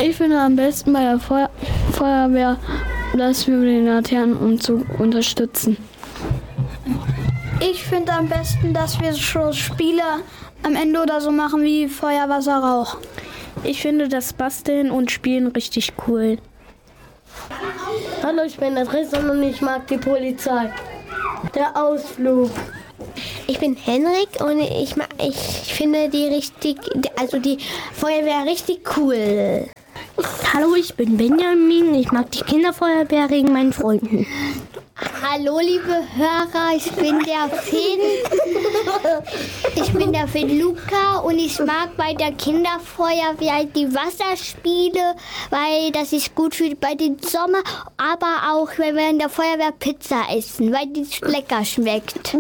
Ich finde am besten bei der Feuerwehr, dass wir den Laternenumzug unterstützen. Ich finde am besten, dass wir so Spiele am Ende oder so machen wie Feuer, Wasser, Rauch. Ich finde das Basteln und Spielen richtig cool. Hallo, ich bin der Tristan und ich mag die Polizei. Der Ausflug. Ich bin Henrik und ich finde die Feuerwehr richtig cool. Hallo, ich bin Benjamin. Ich mag die Kinderfeuerwehr wegen meinen Freunden. Hallo, liebe Hörer, ich bin der Finn. Ich bin der Finn Luca und ich mag bei der Kinderfeuerwehr die Wasserspiele, weil das ist gut für bei den Sommer, aber auch wenn wir in der Feuerwehr Pizza essen, weil die lecker schmeckt.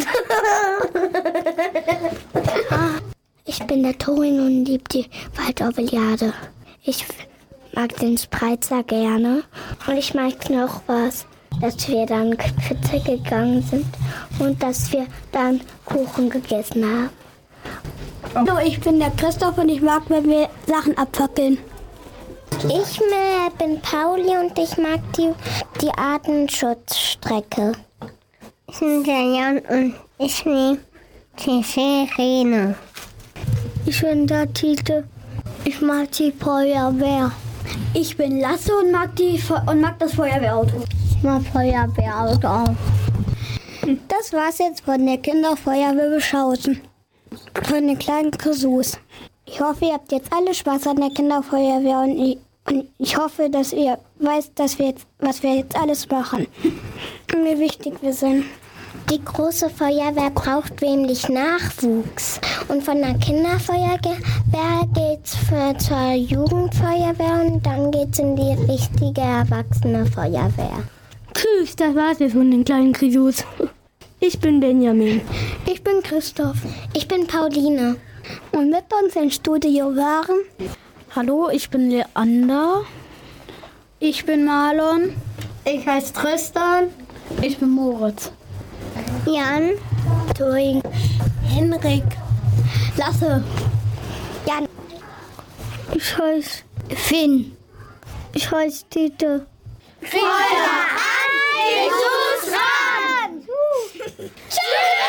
Ich bin der Torin und liebe die Waldorvillade. Ich mag den Spreizer gerne und ich mag noch was. Dass wir dann Pizza gegangen sind und dass wir dann Kuchen gegessen haben. Hallo, ich bin der Christoph und ich mag, wenn wir Sachen abfackeln. Ich bin Pauli und ich mag die Artenschutzstrecke. Ich bin der Jan und ich liebe die Sirene. Ich bin der Tite. Ich mag die Feuerwehr. Ich bin Lasse und mag das Feuerwehrauto. Mal Feuerwehrauto auf. Das war's jetzt von der Kinderfeuerwehr Beschausen. Von den kleinen Chrisus. Ich hoffe, ihr habt jetzt alle Spaß an der Kinderfeuerwehr und ich hoffe, dass ihr weißt, was wir jetzt alles machen. Und wie wichtig wir sind. Die große Feuerwehr braucht nämlich Nachwuchs. Und von der Kinderfeuerwehr geht's zur Jugendfeuerwehr und dann geht's in die richtige erwachsene Feuerwehr. Tschüss, das war's jetzt von den kleinen Krisus. Ich bin Benjamin. Ich bin Christoph. Ich bin Pauline. Und mit uns im Studio waren... Hallo, ich bin Leander. Ich bin Marlon. Ich heiße Tristan. Ich bin Moritz. Jan. Torin. Henrik. Lasse. Jan. Ich heiße Finn. Ich heiße Tite. Feuer an, Jesus ran! Tschüss!